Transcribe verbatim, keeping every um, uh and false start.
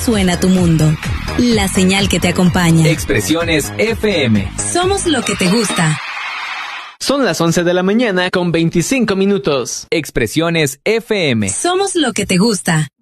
suena tu mundo. La señal que te acompaña. Expresiones F M. Somos lo que te gusta. Son las once de la mañana con veinticinco minutos. Expresiones F M. Somos lo que te gusta.